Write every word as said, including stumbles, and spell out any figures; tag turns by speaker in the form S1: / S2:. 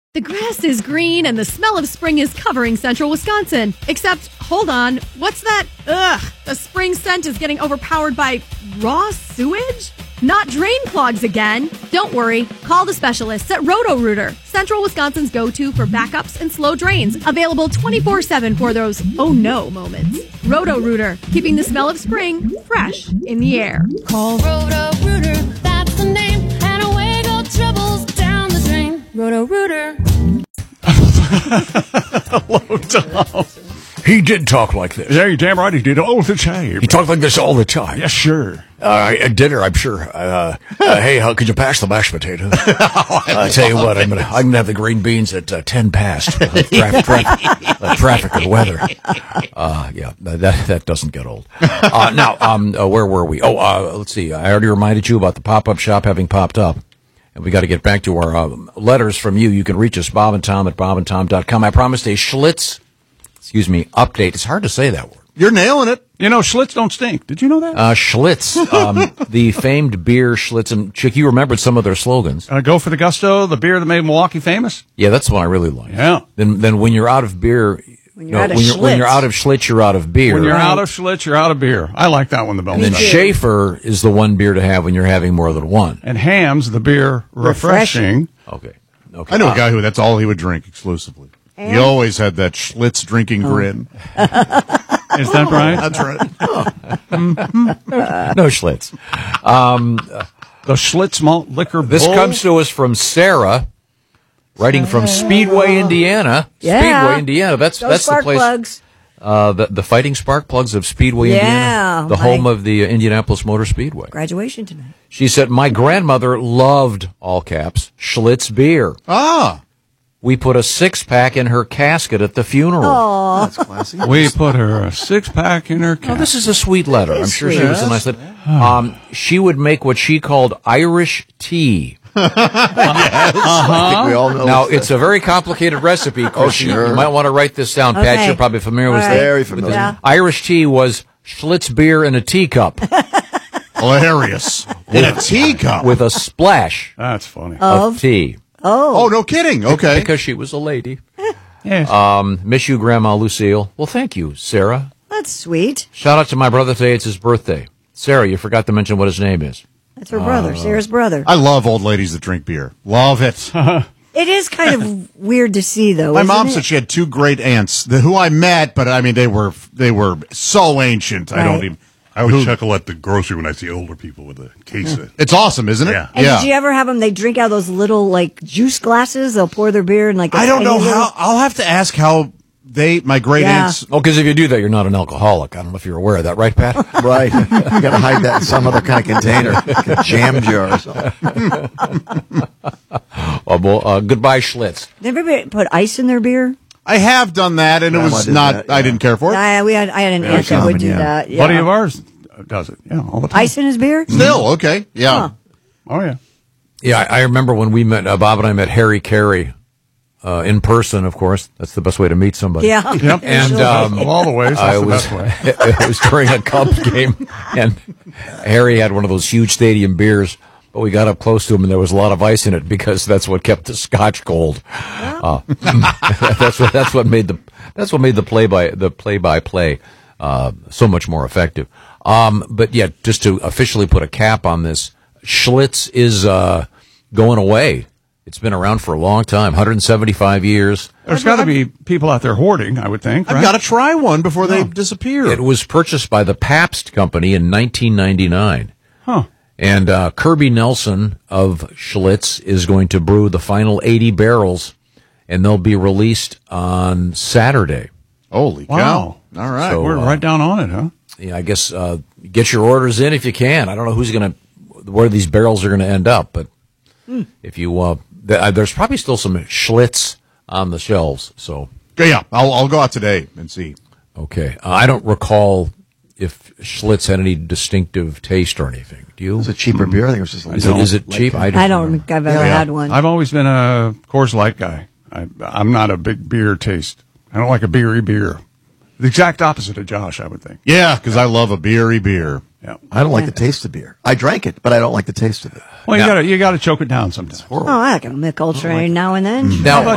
S1: The grass is green and the smell of spring is covering central Wisconsin. Except, hold on, what's that? Ugh, the spring scent is getting overpowered by raw sewage? Not drain clogs again. Don't worry, call the specialists at Roto-Rooter, Central Wisconsin's go-to for backups and slow drains. Available twenty-four seven for those oh no moments. Roto-Rooter, keeping the smell of spring fresh in the air. Call
S2: Roto-Rooter, that's the name, and away go troubles down the drain. Roto-Rooter.
S3: Hello, Tom.
S4: He did talk like this.
S3: Yeah, you're damn right he did all the time.
S4: He talked like this all the time.
S3: Yes, sure.
S4: Uh, at dinner, I'm sure. Uh, uh, hey, how could you pass the mashed potatoes? oh, I uh, tell you what, I'm gonna, I'm gonna have the green beans at uh, ten past. Traffic, traffic, uh, traffic and weather. Uh, yeah, that that doesn't get old. Uh, now, um, uh, where were we? Oh, uh, let's see. I already reminded you about the pop-up shop having popped up. And we got to get back to our uh, letters from you. You can reach us, Bob and Tom at bob and tom dot com. I promised a Schlitz, excuse me, update. It's hard to say that word.
S5: You're nailing it.
S3: You know, Schlitz don't stink. Did you know that?
S4: Uh, Schlitz, um, the famed beer Schlitz. And Chick, you remembered some of their slogans.
S3: Uh, go for the gusto, the beer that made Milwaukee famous.
S4: Yeah, that's the one I really like.
S3: Yeah.
S4: Then, then when you're out of beer,
S6: when you're, no, out, of
S4: when, you're, when you're out of Schlitz, you're out of beer.
S3: When you're
S6: right.
S3: out of Schlitz, you're out of beer. I like that one the best.
S4: And then Schaefer is the one beer to have when you're having more than one.
S3: And Ham's the beer refreshing.
S4: refreshing. Okay. Okay.
S5: I know
S4: uh,
S5: a guy who that's all he would drink exclusively. And? He always had that Schlitz drinking oh. grin.
S3: Is that right?
S5: That's right.
S4: Oh. no Schlitz. Um,
S3: the Schlitz malt liquor
S4: This
S3: bowl?
S4: comes to us from Sarah, writing from Speedway, Indiana.
S6: Yeah.
S4: Speedway, Indiana. That's
S6: Those
S4: that's the
S6: spark
S4: place.
S6: Plugs.
S4: Uh, the the Fighting Spark Plugs of Speedway,
S6: yeah,
S4: Indiana, the
S6: my,
S4: home of the uh, Indianapolis Motor Speedway.
S6: Graduation tonight.
S4: She said, "My grandmother loved, all caps, Schlitz beer.
S5: Ah.
S4: We put a six-pack in her casket at the funeral."
S6: Oh,
S5: that's classy.
S3: We put her a six-pack in her casket.
S4: Oh, this is a sweet letter. I'm sure
S6: sweet.
S4: she was a nice letter. Um, she would make what she called Irish tea.
S5: yes. Uh-huh. I think we all know
S4: now, it's a very complicated recipe.
S5: Oh, sure.
S4: You might want to write this down.
S6: Okay.
S4: Pat, you're probably familiar with
S6: right.
S4: this.
S5: Very familiar.
S6: Yeah.
S4: Irish tea was Schlitz beer in a teacup.
S5: Hilarious. In a teacup.
S4: With a splash
S3: That's funny.
S4: of,
S6: Of?
S4: tea.
S6: Oh.
S5: Oh, no kidding. Okay.
S4: Because she was a lady.
S3: Yes.
S4: Um, miss you, Grandma Lucille. Well, thank you, Sarah.
S6: That's sweet.
S4: Shout out to my brother today. It's his birthday. Sarah, you forgot to mention what his name is.
S6: That's her brother, Sarah's brother.
S5: I love old ladies that drink beer. Love it.
S6: It is kind of weird to see, though.
S5: My
S6: isn't
S5: mom
S6: it?
S5: said she had two great aunts the, who I met, but I mean they were they were so ancient. I don't
S6: Right.
S5: even.
S7: I always
S5: Who-
S7: chuckle at the grocery when I see older people with a case of
S5: It's awesome, isn't it?
S7: Yeah.
S6: And did you ever have them? They drink out of those little like juice glasses. They'll pour their beer in like. A
S5: I don't know
S6: tiny
S5: how.
S6: little-
S5: I'll have to ask how they, my great
S6: Yeah.
S5: aunts.
S4: Oh, because if you do that, you're not an alcoholic. I don't know if you're aware of that, right, Pat?
S8: Right. You got to hide that in some other kind of container, like a jam jar or something.
S4: Oh, well, uh, goodbye, Schlitz.
S6: Did everybody put ice in their beer?
S5: I have done that, and it
S8: Grandma
S5: was
S8: did
S5: not.
S8: that, yeah.
S5: I didn't care for it.
S6: I, we had, I had an
S8: Very
S6: aunt that would
S8: common,
S6: do
S8: yeah.
S6: that. Yeah.
S3: Buddy of ours does it. Yeah, all the time.
S6: Ice in his beer?
S5: Still okay. Yeah.
S6: Huh.
S3: Oh, yeah.
S4: Yeah, I, I remember when we met, uh, Bob and I met Harry Carey uh, in person, of course. That's the best way to meet somebody.
S6: Yeah.
S3: Yep.
S4: And
S6: Sure.
S4: um,
S3: Of all the ways, that's
S4: I
S3: the
S4: was,
S3: best way.
S4: it was during a Cubs game, and Harry had one of those huge stadium beers, but we got up close to him, and there was a lot of ice in it because that's what kept the scotch cold. Uh, that's what that's what made the that's what made the play by the play by play uh, so much more effective. Um, but yeah, just to officially put a cap on this, Schlitz is uh, going away. It's been around for a long time, one hundred seventy-five years.
S3: There's got to be people out there hoarding, I would think.
S5: I've
S3: right?
S5: got to try one before they
S3: Oh.
S5: disappear.
S4: It was purchased by the Pabst Company in nineteen ninety-nine.
S3: Huh.
S4: And uh, Kirby Nelson of Schlitz is going to brew the final eighty barrels, and they'll be released on Saturday.
S5: Holy
S3: Wow.
S5: cow! All right.
S4: So,
S3: We're
S4: uh,
S3: right down on it, huh?
S4: Yeah, I guess uh, get your orders in if you can. I don't know who's going to, where these barrels are going to end up, but if you, uh, th- uh, there's probably still some Schlitz on the shelves. So
S5: yeah, I'll I'll go out today and see.
S4: okay, uh, I don't recall if Schlitz had any distinctive taste or anything. Do you?
S8: It was a cheaper beer. I think it was just like
S4: Is it, is it cheap?
S6: I don't think I've ever
S5: Yeah.
S6: had one.
S3: I've always been a Coors Light guy. I, I'm not a big beer taste. I don't like a beery beer. The exact opposite of Josh, I would think.
S5: Yeah, because I love a beery beer.
S3: Yeah.
S8: I don't like the taste of beer. I drank it, but I don't like the taste of it.
S3: Well, you
S4: Now-
S3: got to you got to choke it down sometimes.
S6: Oh, I like a Mick Ultra now and then.
S4: Now,